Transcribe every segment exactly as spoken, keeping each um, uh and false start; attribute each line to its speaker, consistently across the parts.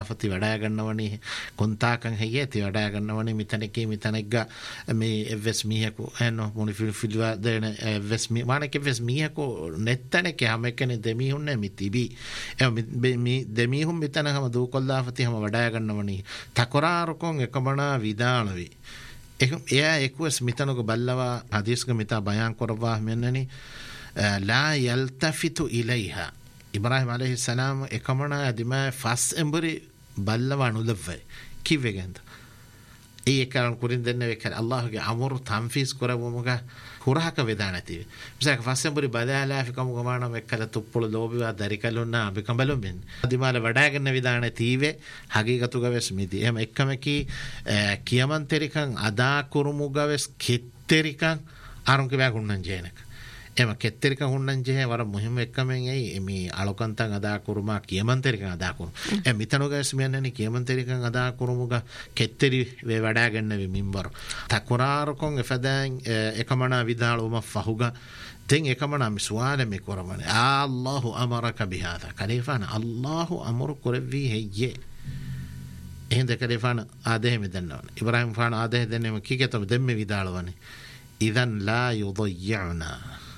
Speaker 1: fati wada gannawani kontakan hayeti wada gannawani mitaneki mitanegga me evs miheku enno moni fil filwa dene evs mi manake evs miheku nettaneke hamekene demi hunne mitibi e mi demi hum mitana hama du kolla fati hama wada gannawani takorarukon ekamana vidalawi එයා එක්වස් මිතනක බල්ලවා හදීස්ක මිතා බයන් කරවා මෙන්නනි ලා යල්තෆිතු ඉලයිහා ඉබ්‍රාහිම් අලයිහිස් සලාම් එකමන අදිම ෆස් එම්බරි බල්ලවා නුදවයි කිවෙගෙන්ද ඒ එකරන් කුරින් දෙන්න වෙකල් අල්ලාහගේ අමර තන්ෆීස් කරවමුග හුරහක වේදානති මිසක ෆස් එම්බරි බදාලා ෆිකම ගමාන මෙකල තුප්පුල ලෝබිවා දරිකලුන්නා අබිකඹලුම් බෙන් අදිමාල වඩාගෙන විදාන තීවේ හගීගතුගවස් මිදි එම එක්කමකි කියමන් තෙරිකන් අදා කුරුමුගවස් කිත්තෙරිකන් අරුන්ක වැගුන්නන් ජේනක එම කෙත්තෙරික හුන්නන් J වර මුහිම එක්කමෙන් එයි මේ අලොකන්තන් අදා කුරුමා කියමන් තෙරිකන් අදා කුරු එ මිතනෝගස් මෙන්නනි කියමන් තෙරිකන් අදා කුරුමුග කෙත්තෙරි වේ වඩාගෙන වෙ මින්බර තකුරාරකොන් එෆදන් එකමන විදාලුම ෆහුග තෙන් එකමන මිස්වාල මේ කරමනේ අල්ලාහ් අමරක බිහාදා කලිෆාන අල්ලාහ් අමර කරවි හෙයේ එහෙන්ද කලිෆාන ආදෙහ මෙදන්නවන ඉබ්‍රාහිම් ෆාන ආදෙහ දෙන්නෙම කීකතම දෙම්මේ විදාලවනේ ඉදන් ලා යුදය්‍යනා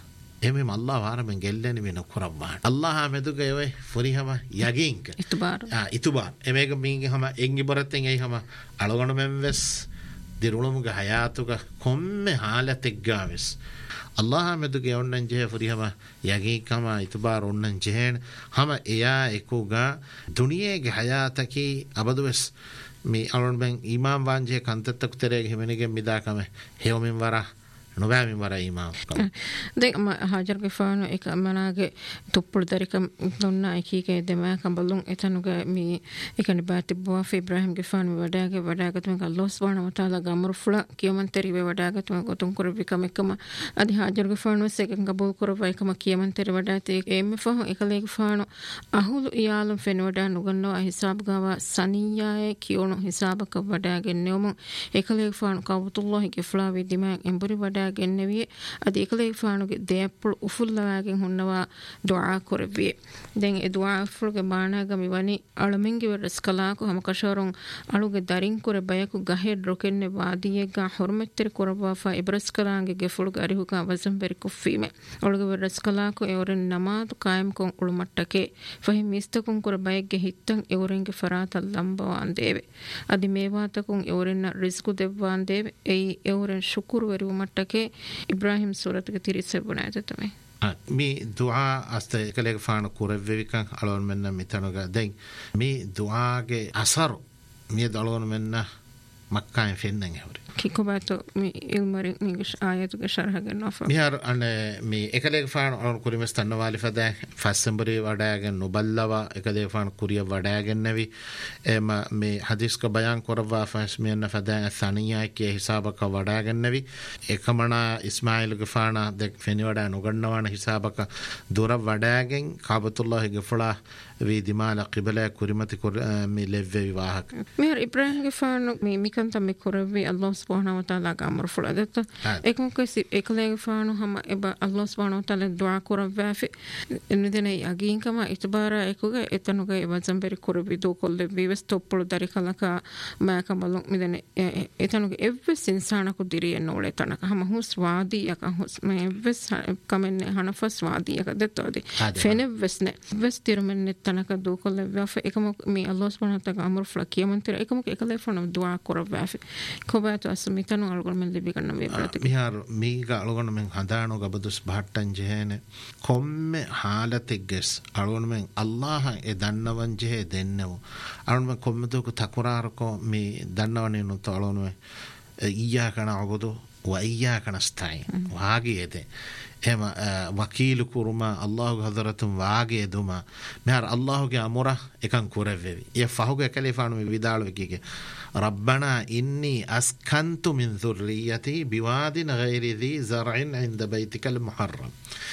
Speaker 1: එමෙ අල්ලාහ් වාරමෙන් ගෙල්ලෙන වෙන කුරබ්බාන අල්ලාහ් මෙදුගේ ඔය ෆොරිහම යගින්ක ඉතුබාර ආ ඉතුබාර එමෙග මින්ගේ හම එංගි බරතෙන් එයි හම අලගොණ මෙම්වස් දිරුණමුග හයාතුක කොම්මෙ හාලතෙක් ගාවස් අල්ලාහ් මෙදුගේ ඔන්නන් ජේ ෆොරිහම යගින්කම ඉතුබාර ඔන්නන් ජේන හම එයා එකුගා දුනියේගේ හයාතකි අබදුවස් මේ අලොන් බෙන් ඊමාම් වංජේ කන්තත්තක තරේ හිමෙනගෙන් මිදාකම හේවමින් වරා නොබෑමින් වරා ඊමාම්
Speaker 2: දෙක ම හාජර්ගේ ෆානු එක මනාගේ තුප්පුල් දරික දුන්නා එකීකේ දෙම කම්බලුන් එතනුගේ මේ එකනි බාතිබ්බා ඉබ්‍රාහිම්ගේ ෆානු වඩාගේ වඩාගතුම අල්ලාහ් සුබ්හානහු වතාලා ගමරු ෆුල කියමන් තෙරි වේ වඩාගතුම ගොතුම් කරවිකම එකම අදි හාජර්ගේ ෆානු සෙකන් ගබෝල් කරවා එකම කියමන් තෙරි වඩාතේ එම්ම ෆහු එකලේගේ ෆානු අහුලු යාලම් ෆෙන වඩා නුගන්නවා හිසාබ් ගාවා සනියායේ කියොණු හිසාබක වඩාගෙන නෙවමු එකලේගේ ෆානු කවතුල්ලාහිගේ ෆ්ලාවි දිමා එම්බරි වඩා ගෙන්නවිය අද එකලේ ෆානුගේ දෙප්පුල් උෆුල්ලාගෙන් හොන්නවා දුආ කරවිය දැන් ඒ දුආ ෆුල්ගේ බානාගම වනි අලමින්ගේ වරස්කලාකු හම කෂරොන් අලුගේ දරින් කර බයකු ගහෙ ඩොකෙන්නේ වාදියේග හොර්මෙත්තර කරවාෆා ඉබ්‍රස්කලාගේ ගෙෆුල්ගේ අරිහුකා වසම් පෙරි කුෆීමේ අලුගේ වරස්කලාකු එවරෙන් නමාතු කායම් කොන් උළුමට්ටකේ ෆහි මිස්තකුන් කර බයගේ හිත්තන් එවරෙන්ගේ ෆරාත ලම්බවාන් දේවේ අදි මේවාතකුන් එවරෙන් රිස්කු දෙවවාන් දේවේ ඒ එවරෙන් ශුකුරු වරුමට්ටකේ ඉබ්‍රාහිම් සූරතක තිරිස බුණාදතමයි
Speaker 1: මේ දුආ අස්ත එකලේක ෆාන කුරෙව්වෙවිකන් අලොන් මෙන්න මිතනග දැන් මේ දුආගේ අසර මේ දලොන් මෙන්න මක්කායෙන් ෆෙන්නන් හවරි
Speaker 2: කිකොබාතෝ මේ ඉල්මරි මිගෂ ආයතුගේ ශරහ ගන්නවා
Speaker 1: මිහාර අනේ මේ එකලේක ෆාන අලොන් කුරිමස් තන්නවාලි ෆදා ෆස්සම්බරි වඩාගෙන නොබල්ලවා එකලේක ෆාන කුරිය වඩාගෙන නැවි එම මේ හදීස්ක බයන් කරවා ෆස් මෙන්න ෆදා සනියා කේ හිසාබක වඩාගෙන නැවි එකමන ඉස්මායිල්ගේ ෆාන දෙක් ෆෙනි වඩා නොගන්නවන හිසාබක දොර වඩාගෙන කාබතුල්ලාහගේ ෆලා වේ දිමාල qiblaa kurimati mi levve viwahak
Speaker 2: mir ibrahim gefano mi mikanta mi korvi allah subhanahu wa ta'ala gamar fuladat ekon kasi ekle gefano hama eba allah subhanahu wa ta'ala dua korva fi enudene agin kama itbara ekuga etanuga eba zamberi korvi do kolle vives toppulu darikalaka ma kamalon midene etanuga evves insana ku diriye nole tanaka hama hus wadi yaka hus me evves kamenne hanafas wadi yaka detodi fene vesne ves tirmenne tanaka do kolle vafe ekam mi allah subhanahu wa ta'ala amr flakiya mantir ekam ekale fona dua korva fi kobato asmitanu algon men libi kanna me pratik
Speaker 1: mihar miga algon men hadano gabadus bhattan jehene komme halategges algon men allah e dannawan jehe dennevo algon men komme do ko takurar ko mi dannawane no to algon men iyyaka na'budu wa iyyaka nasta'in waagiyede ema wakilu kuruma allah hadratum waage duma mehar allah ge amura ekan kurevvi ye fahuge kalifanu vidalu wekike rabbana inni askantu min dhurriyyati biwadin ghayri dhi zar'in 'inda baytikal muharram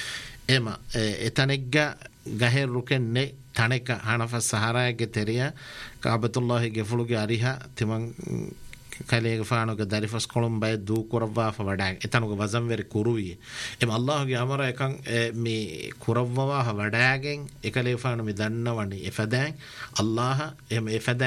Speaker 1: ema etanegga gaher rukenne taneka hanafa sahara ge teriya kaabatullah ge fuluge ariha timan kaleege faanoge darifas kolumbay du kurawwa fa wada etanuge wazam veri kuruwi em allah ge amara ekan me kurawwa fa wadagen ekaleege faanu me dannawani efadan allah em efadan